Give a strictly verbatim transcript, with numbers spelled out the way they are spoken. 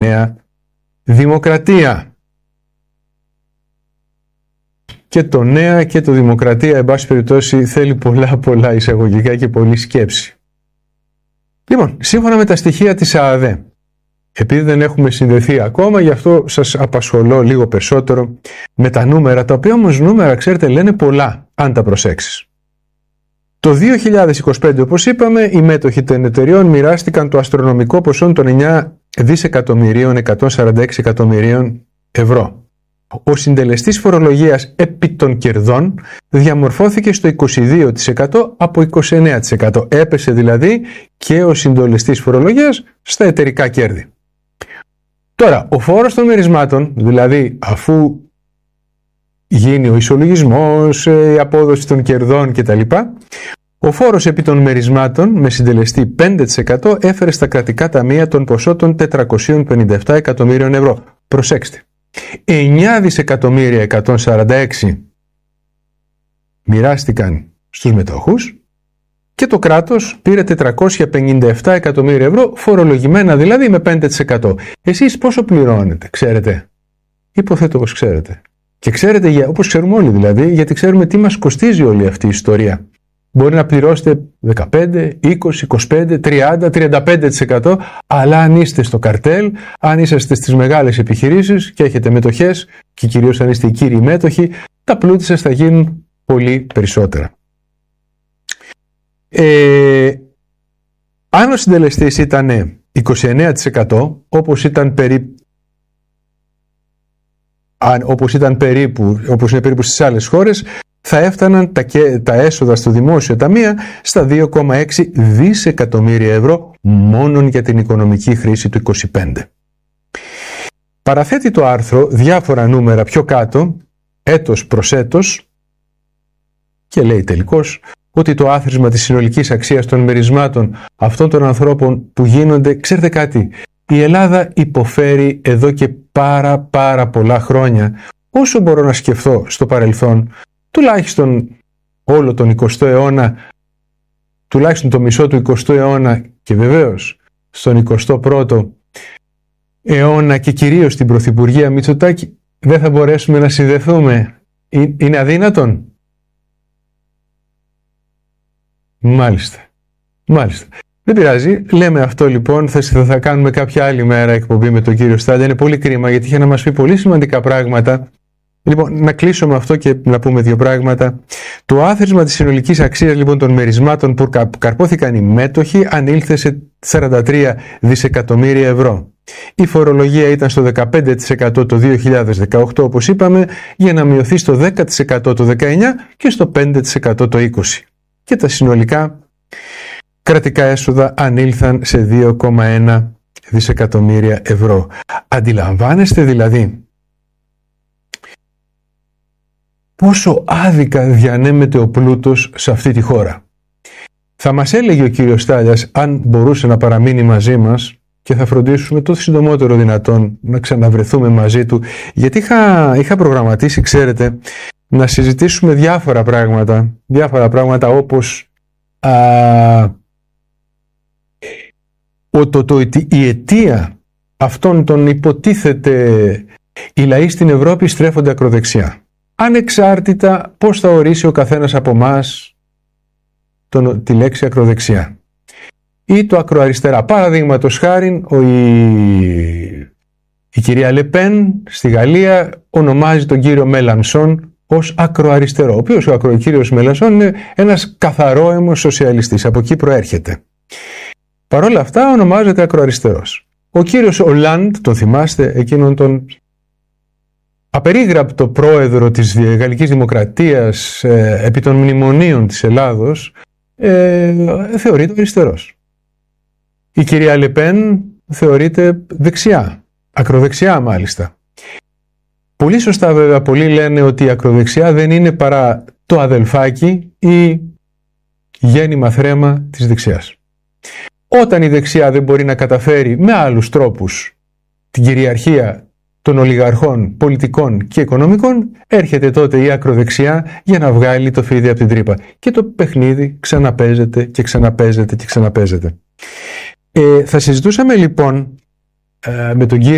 Νέα Δημοκρατία. Και το Νέα και το Δημοκρατία, εν πάση περιπτώσει, θέλει πολλά πολλά εισαγωγικά και πολλή σκέψη. Λοιπόν, σύμφωνα με τα στοιχεία της ΑΑΔΕ, επειδή δεν έχουμε συνδεθεί ακόμα, γι' αυτό σας απασχολώ λίγο περισσότερο με τα νούμερα, τα οποία όμως νούμερα, ξέρετε, λένε πολλά, αν τα προσέξεις. Το δύο χιλιάδες είκοσι πέντε, όπως είπαμε, οι μέτοχοι των εταιριών μοιράστηκαν το αστρονομικό ποσό των εννέα δισεκατομμυρίων εκατόν σαράντα έξι εκατομμυρίων ευρώ. Ο συντελεστής φορολογίας επί των κερδών διαμορφώθηκε στο είκοσι δύο τοις εκατό από είκοσι εννέα τοις εκατό. Έπεσε δηλαδή και ο συντελεστής φορολογίας στα εταιρικά κέρδη. Τώρα, ο φόρος των μερισμάτων, δηλαδή αφού γίνει ο ισολογισμός, η απόδοση των κερδών κτλ., ο φόρος επί των μερισμάτων με συντελεστή πέντε τοις εκατό έφερε στα κρατικά ταμεία τον ποσό των τετρακοσίων πενήντα επτά εκατομμύριων ευρώ. Προσέξτε. εννέα δισεκατομμύρια εκατόν σαράντα έξι μοιράστηκαν στους μετόχους και το κράτος πήρε τετρακόσια πενήντα επτά εκατομμύρια ευρώ, φορολογημένα δηλαδή με πέντε τοις εκατό. Εσείς πόσο πληρώνετε, ξέρετε? Υποθέτω πως ξέρετε. Και ξέρετε, όπως ξέρουμε όλοι δηλαδή, γιατί ξέρουμε τι μας κοστίζει όλη αυτή η ιστορία. Μπορεί να πληρώσετε δεκαπέντε, είκοσι, είκοσι πέντε, τριάντα, τριάντα πέντε τοις εκατό, αλλά αν είστε στο καρτέλ, αν είσαστε στις μεγάλες επιχειρήσεις και έχετε μετοχές, και κυρίως αν είστε οι κύριοι μέτοχοι, τα πλούτη σας θα γίνουν πολύ περισσότερα. Ε, αν ο συντελεστής ήταν είκοσι εννέα τοις εκατό, όπως ήταν περίπου αν, όπως ήταν περίπου, όπως είναι περίπου στις άλλες χώρες, θα έφταναν τα, τα έσοδα στο δημόσιο ταμεία στα δύο κόμμα έξι δισεκατομμύρια ευρώ μόνον για την οικονομική χρήση του είκοσι πέντε. Παραθέτει το άρθρο διάφορα νούμερα πιο κάτω, έτος προς έτος, και λέει τελικώς ότι το άθροισμα της συνολικής αξίας των μερισμάτων αυτών των ανθρώπων που γίνονται, ξέρετε κάτι, η Ελλάδα υποφέρει εδώ και πάρα πάρα πολλά χρόνια, όσο μπορώ να σκεφτώ στο παρελθόν, τουλάχιστον όλο τον εικοστό αιώνα, τουλάχιστον το μισό του εικοστού αιώνα και βεβαίως στον εικοστό πρώτο αιώνα και κυρίως στην Πρωθυπουργία Μητσοτάκη, δεν θα μπορέσουμε να συνδεθούμε. Είναι αδύνατον? Μάλιστα. Μάλιστα. Δεν πειράζει. Λέμε αυτό λοιπόν. Θα, θα κάνουμε κάποια άλλη μέρα εκπομπή με τον κύριο Στάλια. Είναι πολύ κρίμα γιατί είχε να μας πει πολύ σημαντικά πράγματα. Λοιπόν, να κλείσω με αυτό και να πούμε δύο πράγματα. Το άθροισμα της συνολικής αξίας λοιπόν των μερισμάτων που καρπόθηκαν οι μέτοχοι ανήλθε σε σαράντα τρία δισεκατομμύρια ευρώ. Η φορολογία ήταν στο δεκαπέντε τοις εκατό το δύο χιλιάδες δεκαοκτώ, όπως είπαμε, για να μειωθεί στο δέκα τοις εκατό το δεκαεννιά και στο πέντε τοις εκατό το είκοσι. Και τα συνολικά κρατικά έσοδα ανήλθαν σε δύο κόμμα ένα δισεκατομμύρια ευρώ. Αντιλαμβάνεστε δηλαδή πόσο άδικα διανέμεται ο πλούτος σε αυτή τη χώρα. Θα μας έλεγε ο κύριος Στάλιας αν μπορούσε να παραμείνει μαζί μας και θα φροντίσουμε το συντομότερο δυνατόν να ξαναβρεθούμε μαζί του, γιατί είχα, είχα προγραμματίσει, ξέρετε, να συζητήσουμε διάφορα πράγματα, διάφορα πράγματα όπως α, ο, το, το, η αιτία αυτών των υποτίθεται οι λαοί στην Ευρώπη στρέφονται ακροδεξιά. Ανεξάρτητα πώς θα ορίσει ο καθένας από εμάς τον, τη λέξη ακροδεξιά ή το ακροαριστερά. Παραδείγματος χάριν, ο, η, η κυρία Λεπέν στη Γαλλία ονομάζει τον κύριο Μέλανσον ως ακροαριστερό, ο οποίος ο ακρο, κύριος Μέλανσον είναι ένας καθαρόαιμος σοσιαλιστής, από εκεί προέρχεται. Παρ' όλα αυτά ονομάζεται ακροαριστερός. Ο κύριος Ολάντ, τον θυμάστε, εκείνον τον απερίγραπτο πρόεδρο της Γαλλικής Δημοκρατίας ε, επί των μνημονίων της Ελλάδος, ε, θεωρείται αριστερός. Η κυρία Λεπέν θεωρείται δεξιά, ακροδεξιά μάλιστα. Πολύ σωστά βέβαια πολλοί λένε ότι η ακροδεξιά δεν είναι παρά το αδελφάκι ή γέννημα θρέμα της δεξιάς. Όταν η δεξιά δεν μπορεί να καταφέρει με άλλους τρόπους την κυριαρχία των ολιγαρχών, πολιτικών και οικονομικών, έρχεται τότε η ακροδεξιά για να βγάλει το φίδι από την τρύπα. Και το παιχνίδι ξαναπέζεται και ξαναπέζεται και ξαναπέζεται. Ε, θα συζητούσαμε λοιπόν ε, με τον κύριο